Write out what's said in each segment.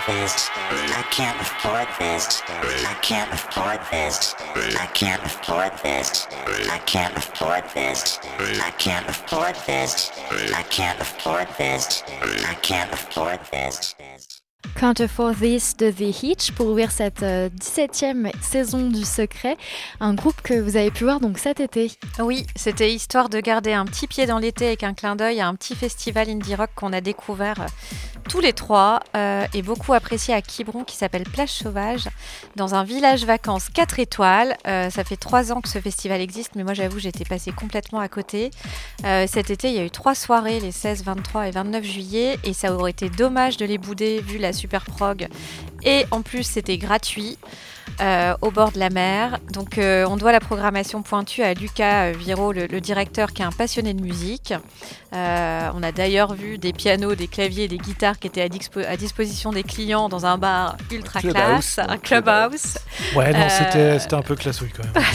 this. I can't afford this. I can't afford this. I can't afford this. I can't afford this. I can't afford this. I can't afford this. I can't afford this. Can't Afford This de The Hitch pour ouvrir cette 17e saison du Secret, un groupe que vous avez pu voir donc cet été. Oui, c'était histoire de garder un petit pied dans l'été avec un clin d'œil à un petit festival indie rock qu'on a découvert tous les trois et beaucoup apprécié à Quiberon qui s'appelle Plage Sauvage, dans un village vacances 4 étoiles. Ça fait 3 ans que ce festival existe, mais moi j'avoue j'étais passée complètement à côté. Cet été il y a eu 3 soirées, les 16, 23 et 29 juillet, et ça aurait été dommage de les bouder vu la super prog, et en plus c'était gratuit. Au bord de la mer. Donc on doit la programmation pointue à Lucas Viro, le directeur qui est un passionné de musique. On a d'ailleurs vu des pianos, des claviers, des guitares qui étaient à disposition des clients dans un bar ultra classe, un clubhouse. Ouais, non, c'était un peu classouille quand même.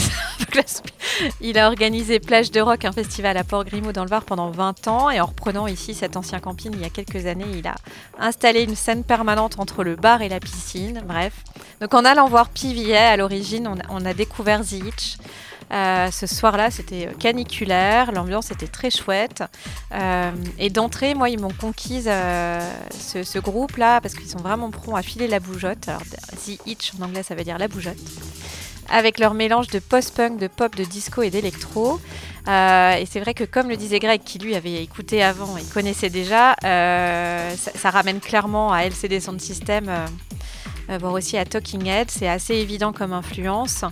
Il a organisé Plage de Rock, un festival à Port-Grimaud dans le Var pendant 20 ans, et en reprenant ici cet ancien camping il y a quelques années, il a installé une scène permanente entre le bar et la piscine. Bref. Donc en allant voir Pivillet à l'origine, on a découvert The Hitch. Ce soir-là, c'était caniculaire, l'ambiance était très chouette. Et d'entrée, moi, ils m'ont conquise ce groupe-là parce qu'ils sont vraiment prompts à filer la bougeotte. Alors, The Hitch, en anglais, ça veut dire la bougeotte. Avec leur mélange de post-punk, de pop, de disco et d'électro. Et c'est vrai que comme le disait Greg, qui lui avait écouté avant et connaissait déjà, ça ramène clairement à LCD Sound System, voire aussi à Talking Heads. C'est assez évident comme influence.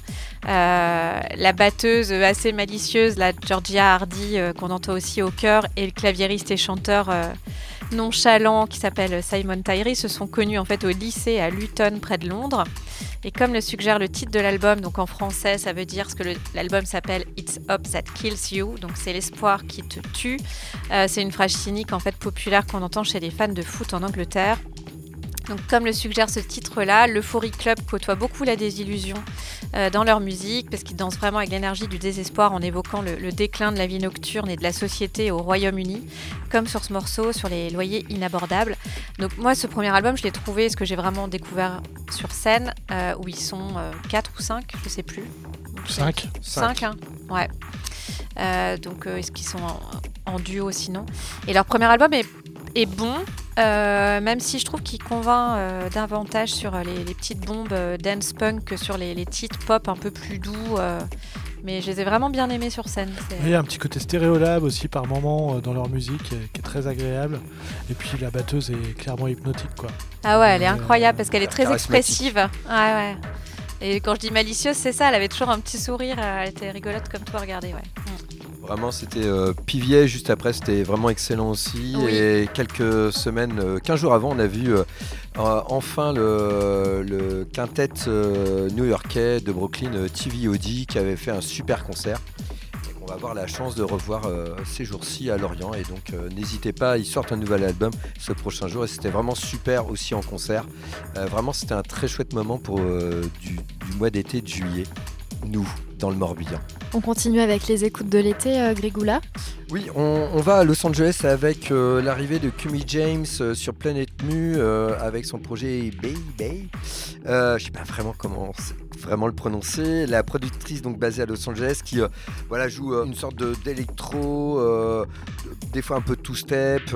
La batteuse assez malicieuse, la Georgia Hardy, qu'on entend aussi au chœur, et le claviériste et chanteur nonchalant qui s'appelle Simon Tyree se sont connus en fait au lycée à Luton près de Londres. Et comme le suggère le titre de l'album, donc en français ça veut dire ce que l'album s'appelle It's Hope That Kills You, donc c'est l'espoir qui te tue. C'est une phrase cynique en fait populaire qu'on entend chez les fans de foot en Angleterre. Donc, comme le suggère ce titre-là, l'Euphorie Club côtoie beaucoup la désillusion dans leur musique, parce qu'ils dansent vraiment avec l'énergie du désespoir en évoquant le déclin de la vie nocturne et de la société au Royaume-Uni, comme sur ce morceau, sur les loyers inabordables. Donc moi, ce premier album, je l'ai trouvé, ce que j'ai vraiment découvert sur scène, où ils sont 4 ou 5, je ne sais plus. 5 hein. Ouais. Donc, est-ce qu'ils sont en duo sinon ? Et leur premier album est bon, même si je trouve qu'il convainc davantage sur les petites bombes dance punk que sur les titres pop un peu plus doux. Mais je les ai vraiment bien aimés sur scène. Il y a un petit côté stéréolab aussi par moment dans leur musique qui est très agréable. Et puis la batteuse est clairement hypnotique, quoi. Ah ouais, elle est incroyable parce qu'elle est très expressive. Ouais. Et quand je dis malicieuse, c'est ça, elle avait toujours un petit sourire, elle était rigolote comme toi à regarder, ouais. Vraiment, c'était Pivier, juste après, c'était vraiment excellent aussi. Oui. Et quelques semaines, 15 jours avant, on a vu enfin le quintet new-yorkais de Brooklyn, TVOD, qui avait fait un super concert. On va avoir la chance de revoir ces jours-ci à Lorient, et donc n'hésitez pas, ils sortent un nouvel album ce prochain jour, et c'était vraiment super aussi en concert. Vraiment, c'était un très chouette moment pour du mois d'été de juillet, nous, dans le Morbihan. On continue avec les écoutes de l'été, Grégoula. Oui, on va à Los Angeles avec l'arrivée de Kumi James sur Planète Mu avec son projet Bay. Je sais pas vraiment comment vraiment le prononcer. La productrice donc basée à Los Angeles qui joue une sorte d'électro, des fois un peu two-step.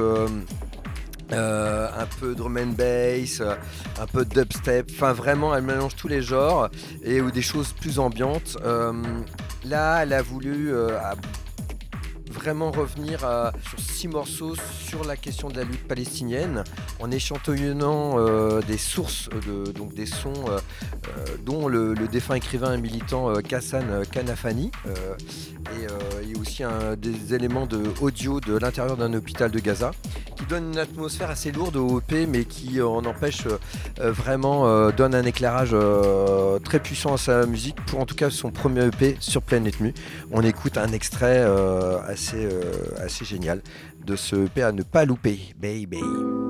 Un peu drum and bass, un peu dubstep, enfin vraiment elle mélange tous les genres ou des choses plus ambiantes. Là elle a voulu vraiment revenir sur 6 morceaux sur la question de la lutte palestinienne en échantillonnant des sources, donc des sons dont le défunt écrivain et militant Ghassan Kanafani et aussi des éléments de audio de l'intérieur d'un hôpital de Gaza qui donne une atmosphère assez lourde au EP mais qui en empêche vraiment donne un éclairage très puissant à sa musique pour en tout cas son premier EP sur Planète Mu. On écoute un extrait assez génial de ce EP à ne pas louper, Baby.